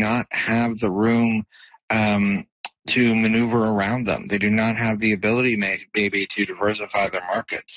not have the room to maneuver around them. They do not have the ability maybe to diversify their markets.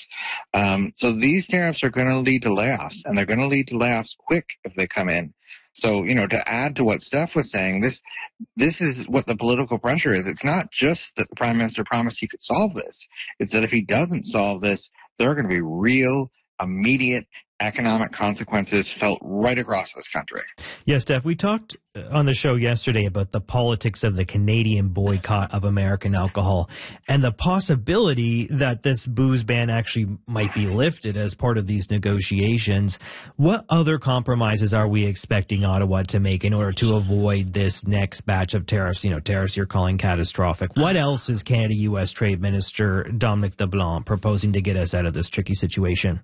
So these tariffs are going to lead to layoffs, and they're going to lead to layoffs quick if they come in. So, to add to what Steph was saying, this is what the political pressure is. It's not just that the prime minister promised he could solve this. It's that if he doesn't solve this, there are going to be real, immediate economic consequences felt right across this country. Yes, Steph, we talked on the show yesterday about the politics of the Canadian boycott of American alcohol and the possibility that this booze ban actually might be lifted as part of these negotiations. What other compromises are we expecting Ottawa to make in order to avoid this next batch of tariffs? Tariffs you're calling catastrophic. What else is Canada-U.S. Trade Minister Dominic LeBlanc proposing to get us out of this tricky situation?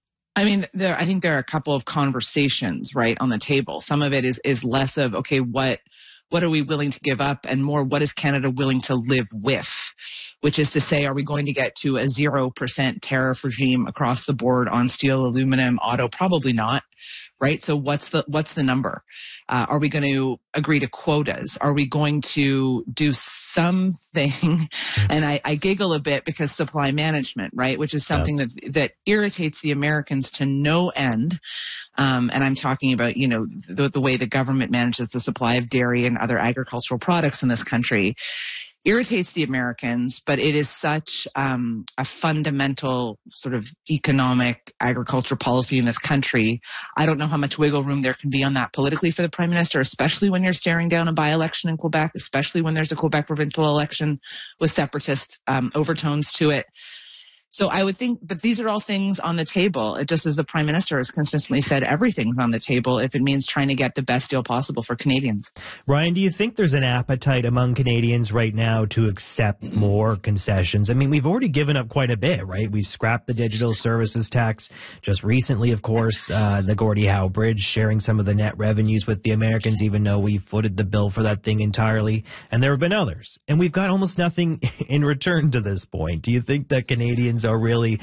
I mean, I think there are a couple of conversations, right, on the table. Some of it is less of, okay, what are we willing to give up, and more, what is Canada willing to live with? Which is to say, are we going to get to a 0% tariff regime across the board on steel, aluminum, auto? Probably not. Right. So what's the number? Are we going to agree to quotas? Are we going to do something? And I giggle a bit because supply management, right, which is something that irritates the Americans to no end. And I'm talking about, the way the government manages the supply of dairy and other agricultural products in this country. Irritates the Americans, but it is such a fundamental sort of economic agriculture policy in this country. I don't know how much wiggle room there can be on that politically for the Prime Minister, especially when you're staring down a by-election in Quebec, especially when there's a Quebec provincial election with separatist overtones to it. So I would think, but these are all things on the table. It just as the Prime Minister has consistently said, everything's on the table if it means trying to get the best deal possible for Canadians. Ryan, do you think there's an appetite among Canadians right now to accept more concessions? I mean, we've already given up quite a bit, right? We've scrapped the digital services tax just recently, of course, the Gordie Howe Bridge, sharing some of the net revenues with the Americans, even though we footed the bill for that thing entirely. And there have been others. And we've got almost nothing in return to this point. Do you think that Canadians are really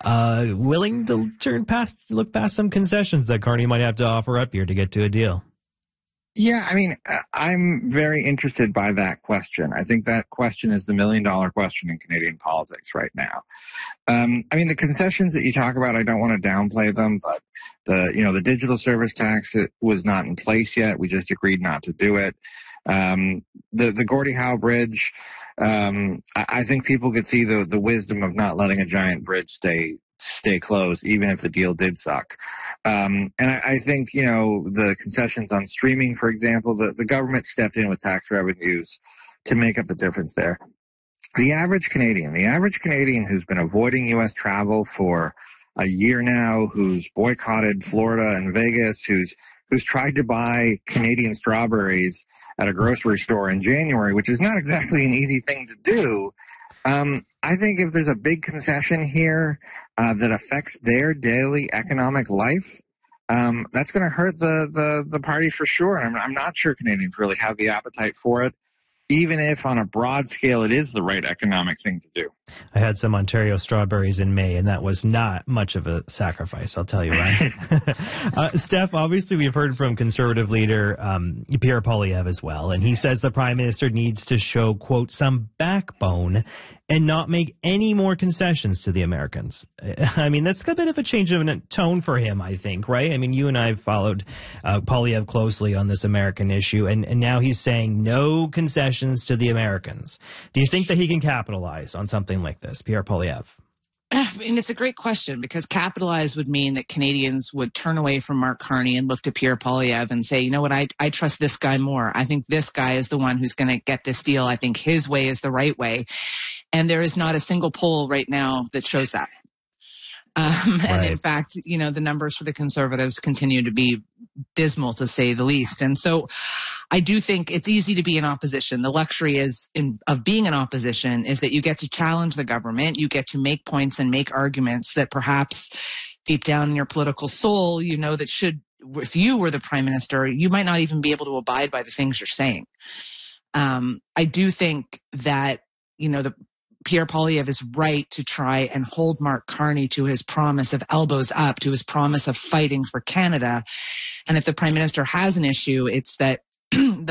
willing to look past some concessions that Carney might have to offer up here to get to a deal? Yeah, I mean, I'm very interested by that question. I think that question is the million-dollar question in Canadian politics right now. I mean, the concessions that you talk about, I don't want to downplay them, but the digital service tax, it was not in place yet. We just agreed not to do it. The Gordie Howe Bridge, I think people could see the wisdom of not letting a giant bridge stay closed, even if the deal did suck. And I think, the concessions on streaming, for example, the government stepped in with tax revenues to make up the difference there. The average Canadian who's been avoiding U.S. travel for a year now, who's boycotted Florida and Vegas, who's tried to buy Canadian strawberries at a grocery store in January, which is not exactly an easy thing to do. I think if there's a big concession here that affects their daily economic life, that's going to hurt the party for sure. And I'm not sure Canadians really have the appetite for it, even if on a broad scale it is the right economic thing to do. I had some Ontario strawberries in May, and that was not much of a sacrifice, I'll tell you, Ryan. Steph, obviously we've heard from Conservative leader Pierre Poilievre as well, and he says the Prime Minister needs to show, quote, some backbone and not make any more concessions to the Americans. I mean, that's a bit of a change of tone for him, I think, right? I mean, you and I have followed Poilievre closely on this American issue, and now he's saying no concessions to the Americans. Do you think that he can capitalize on something like this, Pierre Poilievre? And it's a great question, because capitalize would mean that Canadians would turn away from Mark Carney and look to Pierre Poilievre and say, you know what, I trust this guy more. I think this guy is the one who's going to get this deal. I think his way is the right way. And there is not a single poll right now that shows that. And in fact, the numbers for the Conservatives continue to be dismal, to say the least. And so I do think it's easy to be in opposition. The luxury of being in opposition is that you get to challenge the government. You get to make points and make arguments that perhaps deep down in your political soul, that if you were the Prime Minister, you might not even be able to abide by the things you're saying. I do think that, Pierre Poilievre is right to try and hold Mark Carney to his promise of elbows up, to his promise of fighting for Canada. And if the Prime Minister has an issue, it's that the